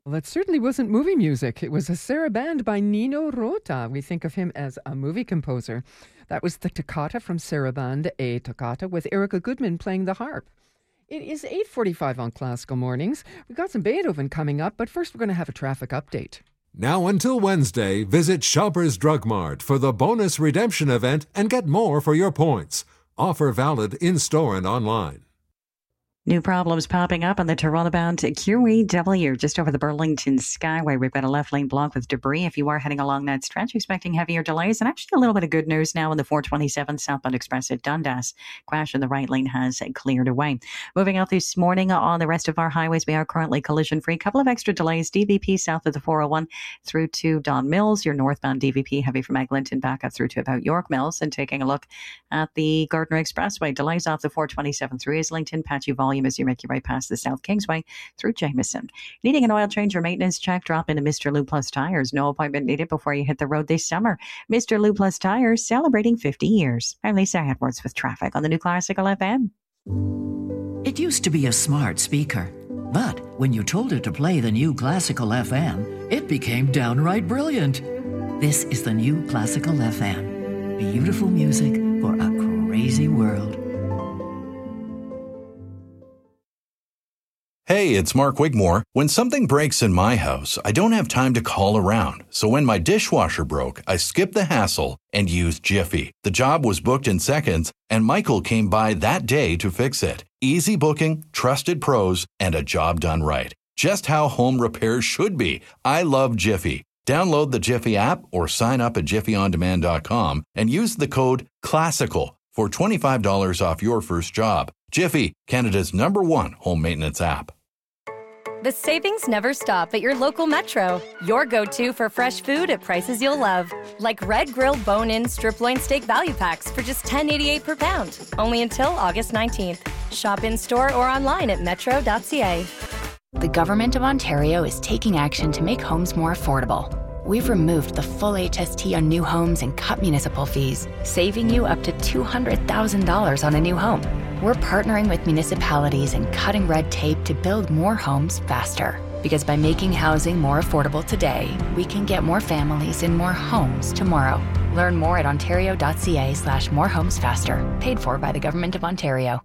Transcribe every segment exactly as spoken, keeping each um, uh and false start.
Well, that certainly wasn't movie music. It was a saraband by Nino Rota. We think of him as a movie composer. That was the toccata from Sarabande e Toccata with Erica Goodman playing the harp. It is eight forty-five on Classical Mornings. We've got some Beethoven coming up, but first we're going to have a traffic update. Now until Wednesday, visit Shoppers Drug Mart for the bonus redemption event and get more for your points. Offer valid in-store and online. New problems popping up on the Toronto-bound Q E W just over the Burlington Skyway. We've got a left lane blocked with debris. If you are heading along that stretch, expecting heavier delays. And actually a little bit of good news now in the four twenty-seven southbound express at Dundas. Crash in the right lane has cleared away. Moving out this morning on the rest of our highways, we are currently collision-free. A couple of extra delays. D V P south of the four oh one through to Don Mills. Your northbound D V P heavy from Eglinton back up through to about York Mills. And taking a look at the Gardner Expressway. Delays off the four twenty-seven through Islington. Patchy volume as you make your way past the South Kingsway through Jameson. Needing an oil change or maintenance check? Drop into Mister Lou Plus Tires. No appointment needed before you hit the road this summer. Mister Lou Plus Tires, celebrating fifty years. I'm Lisa Edwards with traffic on the new Classical F M. It used to be a smart speaker, but when you told it to play the new Classical F M, it became downright brilliant. This is the new Classical F M. Beautiful music for a crazy world. Hey, it's Mark Wigmore. When something breaks in my house, I don't have time to call around. So when my dishwasher broke, I skipped the hassle and used Jiffy. The job was booked in seconds, and Michael came by that day to fix it. Easy booking, trusted pros, and a job done right. Just how home repairs should be. I love Jiffy. Download the Jiffy app or sign up at jiffy on demand dot com and use the code CLASSICAL for twenty-five dollars off your first job. Jiffy, Canada's number one home maintenance app. The savings never stop at your local Metro. Your go-to for fresh food at prices you'll love. Like Red Grill Bone-In Strip Loin Steak Value Packs for just ten eighty-eight per pound. Only until August nineteenth. Shop in-store or online at metro dot c a. The Government of Ontario is taking action to make homes more affordable. We've removed the full H S T on new homes and cut municipal fees, saving you up to two hundred thousand dollars on a new home. We're partnering with municipalities and cutting red tape to build more homes faster. Because by making housing more affordable today, we can get more families in more homes tomorrow. Learn more at ontario dot c a slash more homes faster. Paid for by the Government of Ontario.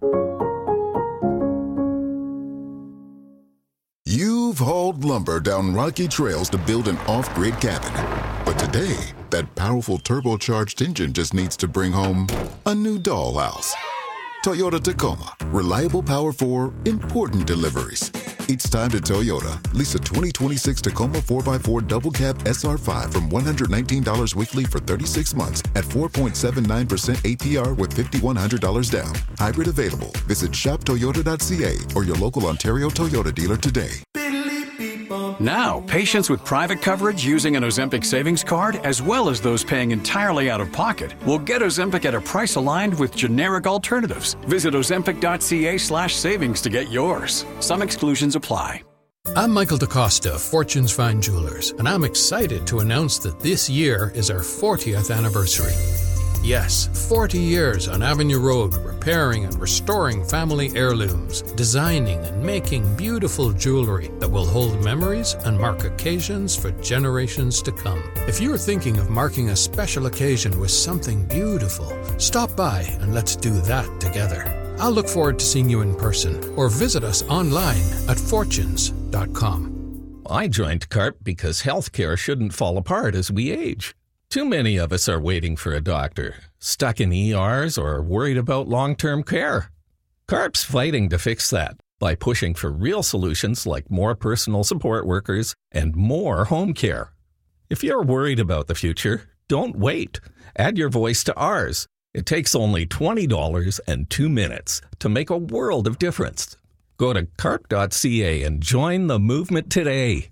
You've hauled lumber down rocky trails to build an off-grid cabin. But today, that powerful turbocharged engine just needs to bring home a new dollhouse. Toyota Tacoma. Reliable power for important deliveries. It's time to Toyota. Lease a twenty twenty-six Tacoma four by four Double Cab S R five from one hundred nineteen dollars weekly for thirty-six months at four point seven nine percent A P R with five thousand one hundred dollars down. Hybrid available. Visit shop toyota dot c a or your local Ontario Toyota dealer today. Now, patients with private coverage using an Ozempic savings card, as well as those paying entirely out of pocket, will get Ozempic at a price aligned with generic alternatives. Visit ozempic dot c a slash savings to get yours. Some exclusions apply. I'm Michael DaCosta of Fortune's Fine Jewelers, and I'm excited to announce that this year is our fortieth anniversary. Yes, forty years on Avenue Road, repairing and restoring family heirlooms, designing and making beautiful jewelry that will hold memories and mark occasions for generations to come. If you're thinking of marking a special occasion with something beautiful, stop by and let's do that together. I'll look forward to seeing you in person or visit us online at fortunes dot com. I joined CARP because healthcare shouldn't fall apart as we age. Too many of us are waiting for a doctor, stuck in E Rs, or worried about long-term care. CARP's fighting to fix that by pushing for real solutions like more personal support workers and more home care. If you're worried about the future, don't wait. Add your voice to ours. It takes only twenty dollars and two minutes to make a world of difference. Go to carp dot c a and join the movement today.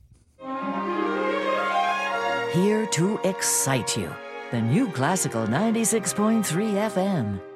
Here to excite you, the new Classical ninety-six point three F M.